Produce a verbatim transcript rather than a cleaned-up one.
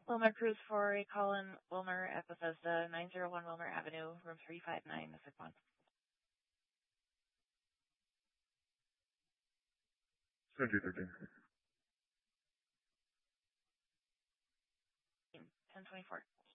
Wilmer Cruz for Colin Wilmer at Bethesda, nine oh one Wilmer Avenue, room three five nine, Issaquah. Century thirteen. ten twenty-four.